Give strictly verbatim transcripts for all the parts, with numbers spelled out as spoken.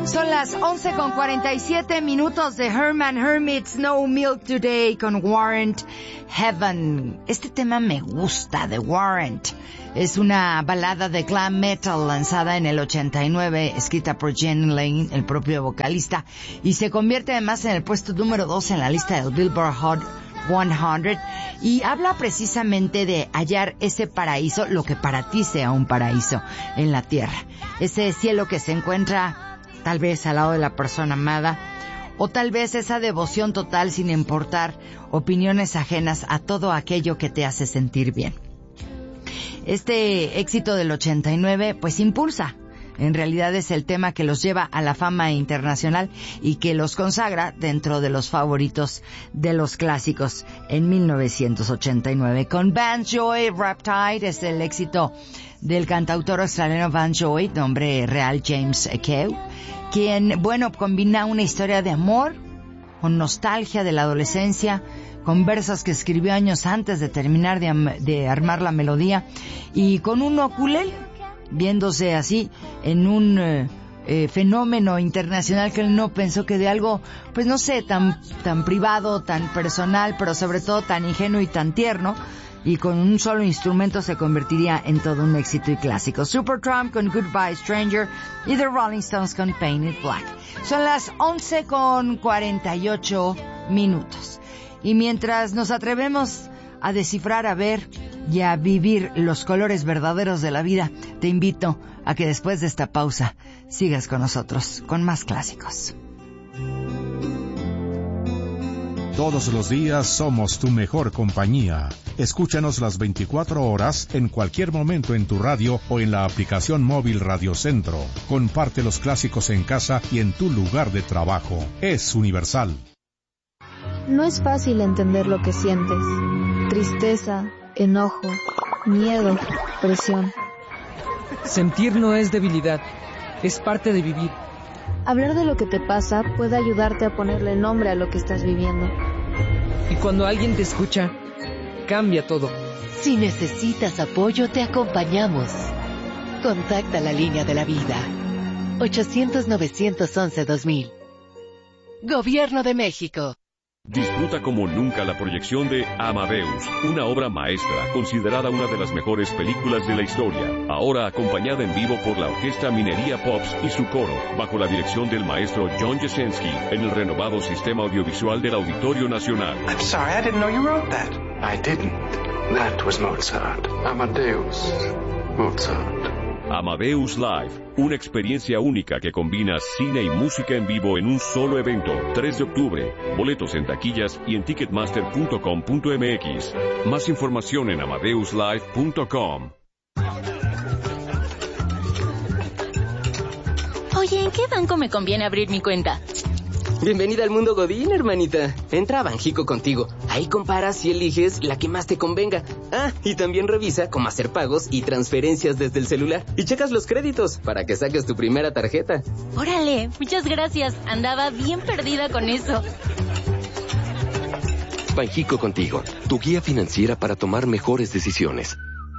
Son las once con cuarenta y siete minutos de Herman Hermits No Milk Today con Warrant Heaven. Este tema me gusta, de Warrant. Es una balada de glam metal lanzada en el ochenta y nueve, escrita por Jen Lane, el propio vocalista, y se convierte además en el puesto número dos en la lista del Billboard Hot cien, y habla precisamente de hallar ese paraíso, lo que para ti sea un paraíso en la tierra. Ese cielo que se encuentra tal vez al lado de la persona amada, o tal vez esa devoción total sin importar opiniones ajenas a todo aquello que te hace sentir bien. Este éxito del ochenta y nueve pues impulsa, en realidad es el tema que los lleva a la fama internacional y que los consagra dentro de los favoritos de los clásicos en mil novecientos ochenta y nueve. Con Vance Joy, Riptide es el éxito del cantautor australiano Vance Joy, nombre real James Kew, quien, bueno, combina una historia de amor con nostalgia de la adolescencia, con versos que escribió años antes de terminar de, am- de armar la melodía, y con un ukulele, viéndose así en un eh, eh, fenómeno internacional que él no pensó que de algo, pues no sé, tan, tan privado, tan personal, pero sobre todo tan ingenuo y tan tierno, y con un solo instrumento se convertiría en todo un éxito y clásico. Supertramp con Goodbye Stranger y The Rolling Stones con Painted Black. Son las once con cuarenta y ocho minutos. Y mientras nos atrevemos a descifrar, a ver y a vivir los colores verdaderos de la vida, te invito a que después de esta pausa sigas con nosotros con más clásicos. Todos los días somos tu mejor compañía. Escúchanos las veinticuatro horas en cualquier momento en tu radio o en la aplicación móvil Radio Centro. Comparte los clásicos en casa y en tu lugar de trabajo. Es Universal. No es fácil entender lo que sientes. Tristeza, enojo, miedo, presión. Sentir no es debilidad, es parte de vivir. Hablar de lo que te pasa puede ayudarte a ponerle nombre a lo que estás viviendo. Y cuando alguien te escucha, cambia todo. Si necesitas apoyo, te acompañamos. Contacta la línea de la vida. ochocientos, novecientos once, dos mil. Gobierno de México. Disfruta como nunca la proyección de Amadeus, una obra maestra, considerada una de las mejores películas de la historia. Ahora acompañada en vivo por la Orquesta Minería Pops y su coro, bajo la dirección del maestro John Jasenski, en el renovado sistema audiovisual del Auditorio Nacional. I'm sorry, I didn't know you wrote that. I didn't. That was Mozart. Amadeus. Mozart. Amadeus Live, una experiencia única que combina cine y música en vivo en un solo evento. tres de octubre, boletos en taquillas y en ticketmaster punto com punto m x. Más información en amadeus live punto com. Oye, ¿en qué banco me conviene abrir mi cuenta? Bienvenida al mundo Godín, hermanita. Entra a Banjico Contigo. Ahí comparas y eliges la que más te convenga. Ah, y también revisa cómo hacer pagos y transferencias desde el celular. Y checas los créditos para que saques tu primera tarjeta. Órale, muchas gracias. Andaba bien perdida con eso. Banjico Contigo, tu guía financiera para tomar mejores decisiones.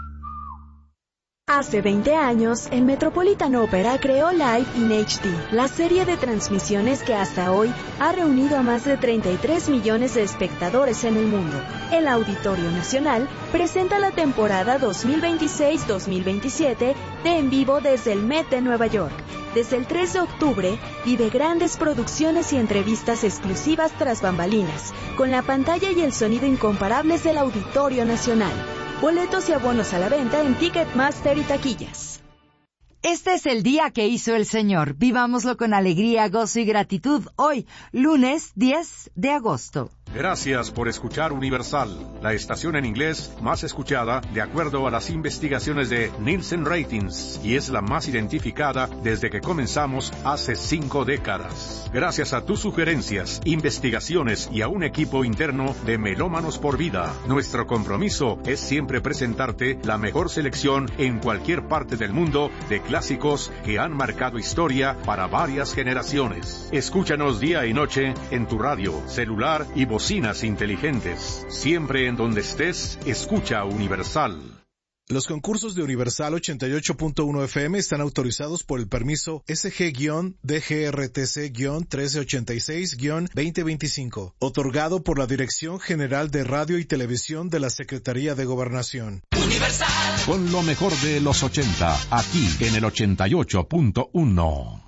Hace veinte años, el Metropolitan Opera creó Live in H D, la serie de transmisiones que hasta hoy ha reunido a más de treinta y tres millones de espectadores en el mundo. El Auditorio Nacional presenta la temporada dos mil veintiséis dos mil veintisiete de En Vivo desde el Met de Nueva York. Desde el tres de octubre, vive grandes producciones y entrevistas exclusivas tras bambalinas, con la pantalla y el sonido incomparables del Auditorio Nacional. Boletos y abonos a la venta en Ticketmaster y taquillas. Este es el día que hizo el Señor. Vivámoslo con alegría, gozo y gratitud. Hoy, lunes diez de agosto. Gracias por escuchar Universal, la estación en inglés más escuchada de acuerdo a las investigaciones de Nielsen Ratings, y es la más identificada desde que comenzamos hace cinco décadas. Gracias a tus sugerencias, investigaciones y a un equipo interno de Melómanos por Vida, nuestro compromiso es siempre presentarte la mejor selección en cualquier parte del mundo de clásicos que han marcado historia para varias generaciones. Escúchanos día y noche en tu radio, celular y bocinas inteligentes. Siempre en donde estés, escucha Universal. Los concursos de Universal ochenta y ocho punto uno F M están autorizados por el permiso S G D G R T C trece ochenta y seis veinte veinticinco, otorgado por la Dirección General de Radio y Televisión de la Secretaría de Gobernación. Universal. Con lo mejor de los ochenta, aquí en el ochenta y ocho punto uno.